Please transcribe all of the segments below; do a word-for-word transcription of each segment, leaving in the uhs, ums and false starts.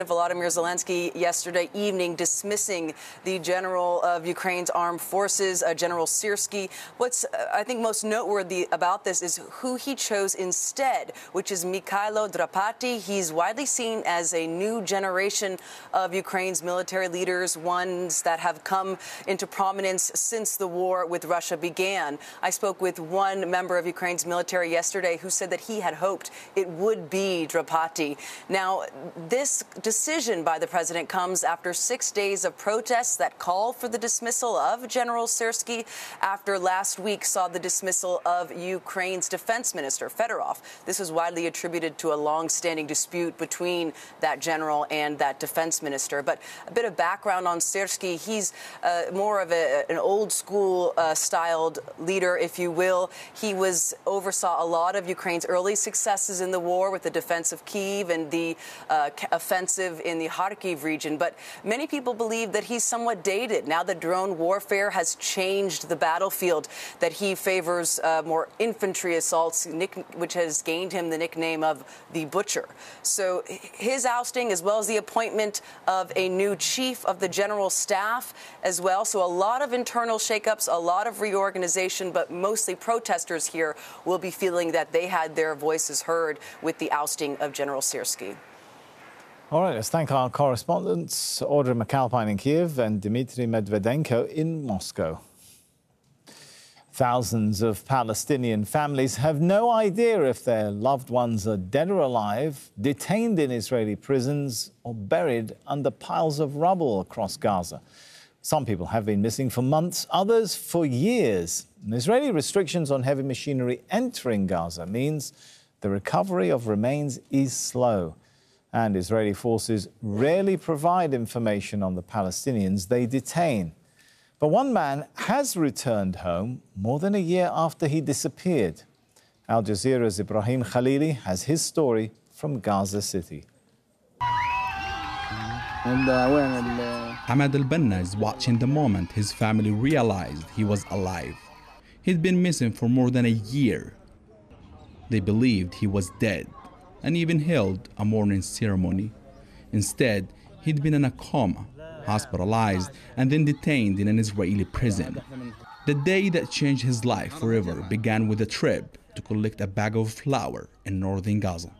Volodymyr Zelensky yesterday evening dismissing the general of Ukraine's armed forces, uh, General Syrskyi. What's, uh, I think, most noteworthy about this is who he chose instead, which is Mikhailo Drapati. He's widely seen as a new generation of Ukraine's military leaders, ones that have come into prominence since the war with Russia began. I spoke with one member of Ukraine's military yesterday who said that he had hoped it would be Drapati. Now, this decision by the president comes after six days of protests that called for the dismissal of General Syrskyi, after last week saw the dismissal of Ukraine's defense minister, Fedorov. This was widely attributed to a long-standing dispute between that general and that defense minister. But a bit of background on Syrskyi. He's uh, more of a, an old-school uh, styled leader, if you will. He was oversaw a lot of Ukraine's early successes in the war with the defense of Kyiv and the uh, offensive in the Kharkiv region, but many people believe that he's somewhat dated now that drone warfare has changed the battlefield, that he favors uh, more infantry assaults, which has gained him the nickname of the Butcher. So his ousting, as well as the appointment of a new chief of the general staff as well. So a lot of internal shakeups, a lot of reorganization, but mostly protesters here will be feeling that they had their voices heard with the ousting of General Syrskyi. All right, let's thank our correspondents, Audrey McAlpine in Kiev and Dmitry Medvedenko in Moscow. Thousands of Palestinian families have no idea if their loved ones are dead or alive, detained in Israeli prisons or buried under piles of rubble across Gaza. Some people have been missing for months, others for years. And Israeli restrictions on heavy machinery entering Gaza means the recovery of remains is slow. And Israeli forces rarely provide information on the Palestinians they detain. But one man has returned home more than a year after he disappeared. Al Jazeera's Ibrahim Khalili has his story from Gaza City. Ahmad al-Banna is watching the moment his family realized he was alive. He'd been missing for more than a year. They believed he was dead and even held a mourning ceremony. Instead, he'd been in a coma, hospitalized, and then detained in an Israeli prison. The day that changed his life forever began with a trip to collect a bag of flour in northern Gaza.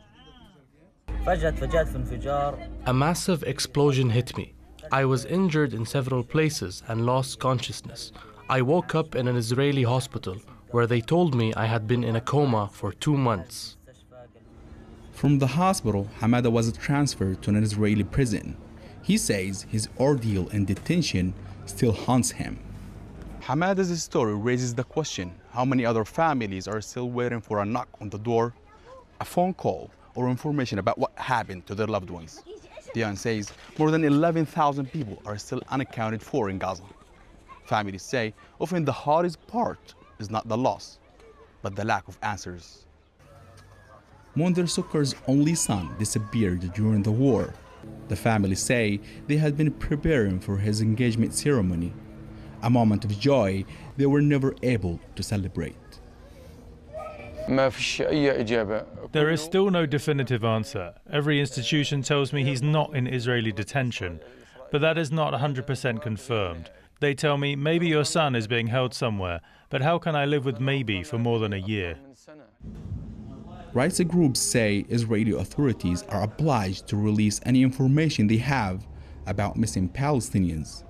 A massive explosion hit me. I was injured in several places and lost consciousness. I woke up in an Israeli hospital where they told me I had been in a coma for two months. From the hospital, Hamada was transferred to an Israeli prison. He says his ordeal in detention still haunts him. Hamada's story raises the question, how many other families are still waiting for a knock on the door, a phone call, or information about what happened to their loved ones? Dion says more than eleven thousand people are still unaccounted for in Gaza. Families say often the hardest part is not the loss, but the lack of answers. Monder Sukkar's only son disappeared during the war. The family say they had been preparing for his engagement ceremony, a moment of joy they were never able to celebrate. There is still no definitive answer. Every institution tells me he's not in Israeli detention, but that is not one hundred percent confirmed. They tell me maybe your son is being held somewhere, but how can I live with maybe for more than a year? Rights groups say Israeli authorities are obliged to release any information they have about missing Palestinians.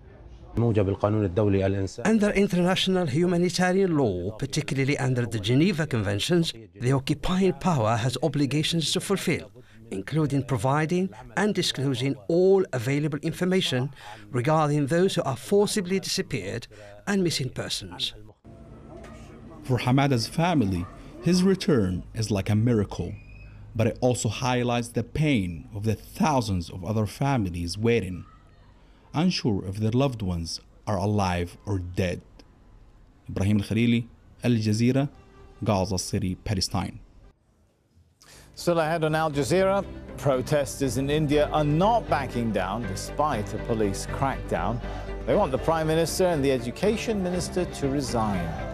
Under international humanitarian law, particularly under the Geneva Conventions, the occupying power has obligations to fulfill, including providing and disclosing all available information regarding those who are forcibly disappeared and missing persons. For Hamada's family, his return is like a miracle, but it also highlights the pain of the thousands of other families waiting, unsure if their loved ones are alive or dead. Ibrahim Al-Khalili, Al Jazeera, Gaza City, Palestine. Still ahead on Al Jazeera, protesters in India are not backing down despite a police crackdown. They want the Prime Minister and the Education Minister to resign.